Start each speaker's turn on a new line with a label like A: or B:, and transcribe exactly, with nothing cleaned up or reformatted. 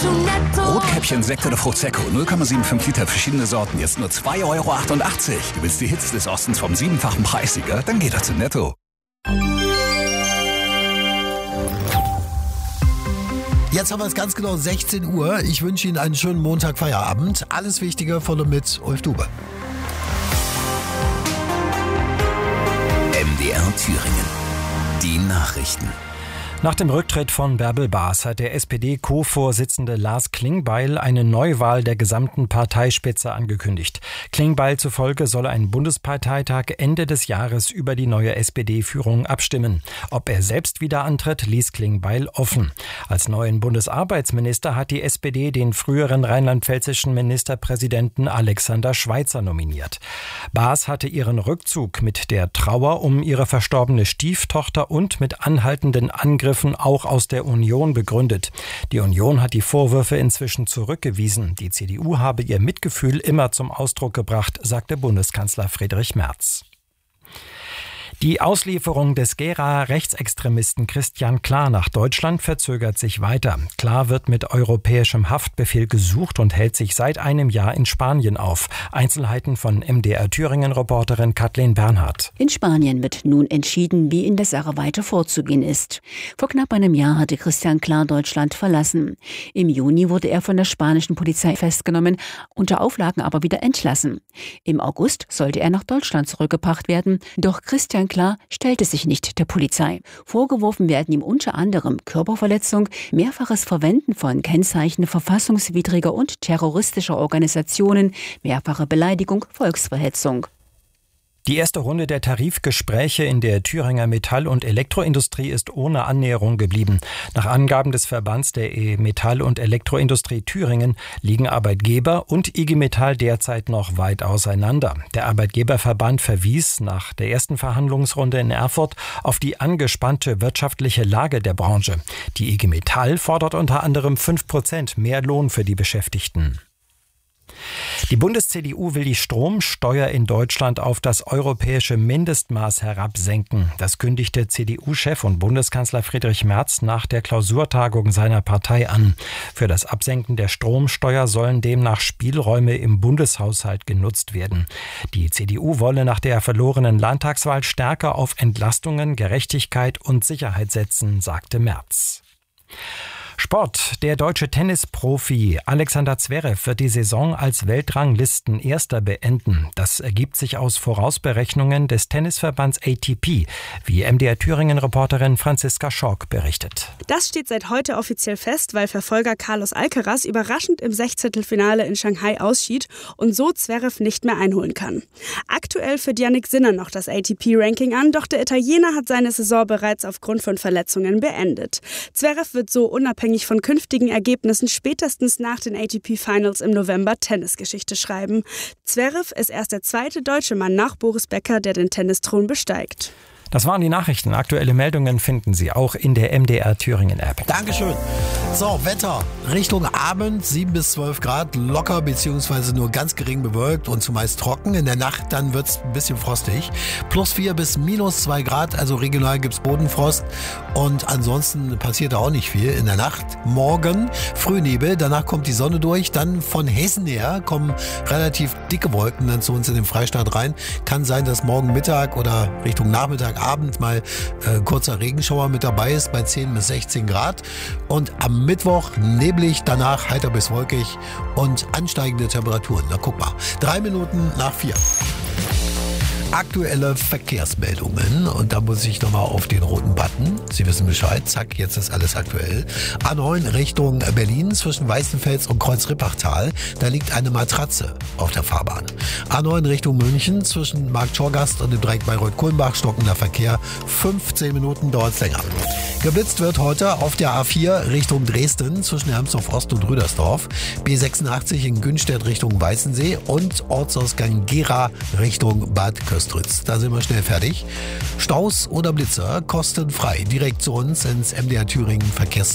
A: Rotkäppchen, Sekt oder Prosecco, null Komma fünfundsiebzig Liter, verschiedene Sorten, jetzt nur zwei Euro achtundachtzig. Du willst die Hits des Ostens vom siebenfachen Preissieger? Dann geh doch zu Netto.
B: Jetzt haben wir es ganz genau sechzehn Uhr. Ich wünsche Ihnen einen schönen Montag-Feierabend. Alles Wichtige von und mit Ulf Dube.
A: M D R Thüringen. Die Nachrichten.
C: Nach dem Rücktritt von Bärbel Baas hat der S P D-Co-Vorsitzende Lars Klingbeil eine Neuwahl der gesamten Parteispitze angekündigt. Klingbeil zufolge soll ein Bundesparteitag Ende des Jahres über die neue S P D-Führung abstimmen. Ob er selbst wieder antritt, ließ Klingbeil offen. Als neuen Bundesarbeitsminister hat die S P D den früheren rheinland-pfälzischen Ministerpräsidenten Alexander Schweitzer nominiert. Baas hatte ihren Rückzug mit der Trauer um ihre verstorbene Stieftochter und mit anhaltenden Angriffen auch aus der Union begründet. Die Union hat die Vorwürfe inzwischen zurückgewiesen. Die C D U habe ihr Mitgefühl immer zum Ausdruck gebracht, sagte Bundeskanzler Friedrich Merz. Die Auslieferung des Gera-Rechtsextremisten Christian Klar nach Deutschland verzögert sich weiter. Klar wird mit europäischem Haftbefehl gesucht und hält sich seit einem Jahr in Spanien auf. Einzelheiten von M D R Thüringen-Reporterin Kathleen Bernhardt.
D: In Spanien wird nun entschieden, wie in der Sache weiter vorzugehen ist. Vor knapp einem Jahr hatte Christian Klar Deutschland verlassen. Im Juni wurde er von der spanischen Polizei festgenommen, unter Auflagen aber wieder entlassen. Im August sollte er nach Deutschland zurückgebracht werden, doch Christian Klar stellte sich nicht der Polizei. Vorgeworfen werden ihm unter anderem Körperverletzung, mehrfaches Verwenden von Kennzeichen verfassungswidriger und terroristischer Organisationen, mehrfache Beleidigung, Volksverhetzung.
C: Die erste Runde der Tarifgespräche in der Thüringer Metall- und Elektroindustrie ist ohne Annäherung geblieben. Nach Angaben des Verbands der Metall- und Elektroindustrie Thüringen liegen Arbeitgeber und I G Metall derzeit noch weit auseinander. Der Arbeitgeberverband verwies nach der ersten Verhandlungsrunde in Erfurt auf die angespannte wirtschaftliche Lage der Branche. Die I G Metall fordert unter anderem fünf Prozent mehr Lohn für die Beschäftigten. Die Bundes-C D U will die Stromsteuer in Deutschland auf das europäische Mindestmaß herabsenken. Das kündigte C D U-Chef und Bundeskanzler Friedrich Merz nach der Klausurtagung seiner Partei an. Für das Absenken der Stromsteuer sollen demnach Spielräume im Bundeshaushalt genutzt werden. Die C D U wolle nach der verlorenen Landtagswahl stärker auf Entlastungen, Gerechtigkeit und Sicherheit setzen, sagte Merz. Sport. Der deutsche Tennisprofi Alexander Zverev wird die Saison als Weltranglisten-Erster beenden. Das ergibt sich aus Vorausberechnungen des Tennisverbands A T P, wie M D R Thüringen-Reporterin Franziska Schork berichtet.
E: Das steht seit heute offiziell fest, weil Verfolger Carlos Alcaraz überraschend im Sechzehntelfinale in Shanghai ausschied und so Zverev nicht mehr einholen kann. Aktuell führt Jannik Sinner noch das A T P-Ranking an, doch der Italiener hat seine Saison bereits aufgrund von Verletzungen beendet. Zverev wird so unabhängig von künftigen Ergebnissen spätestens nach den A T P Finals im November Tennisgeschichte schreiben. Zverev ist erst der zweite deutsche Mann nach Boris Becker, der den Tennisthron besteigt.
C: Das waren die Nachrichten. Aktuelle Meldungen finden Sie auch in der M D R Thüringen App.
B: Dankeschön. So, Wetter. Richtung Abend sieben bis zwölf Grad, locker bzw. nur ganz gering bewölkt und zumeist trocken. In der Nacht dann wird es ein bisschen frostig. Plus vier bis minus zwei Grad, also regional gibt es Bodenfrost. Und ansonsten passiert da auch nicht viel. In der Nacht morgen Frühnebel, danach kommt die Sonne durch. Dann von Hessen her kommen relativ dicke Wolken dann zu uns in den Freistaat rein. Kann sein, dass morgen Mittag oder Richtung Nachmittag Abend mal äh, kurzer Regenschauer mit dabei ist bei zehn bis sechzehn Grad. Und am Mittwoch neblig, danach heiter bis wolkig und ansteigende Temperaturen. Na guck mal, drei Minuten nach vier. Aktuelle Verkehrsmeldungen und da muss ich nochmal auf den roten Button. Sie wissen Bescheid, zack, jetzt ist alles aktuell. A neun Richtung Berlin zwischen Weißenfels und Kreuz-Rippachtal, da liegt eine Matratze auf der Fahrbahn. A neun Richtung München zwischen Markt-Schorgast und dem Dreieck Bayreuth-Kulmbach stockender Verkehr, fünfzehn Minuten dauert es länger. Geblitzt wird heute auf der A vier Richtung Dresden zwischen Hermsdorf Ost und Rüdersdorf, B sechsundachtzig in Günstedt Richtung Weißensee und Ortsausgang Gera Richtung Bad Köstritz. Da sind wir schnell fertig. Staus oder Blitzer kostenfrei direkt zu uns ins M D R Thüringen Verkehrs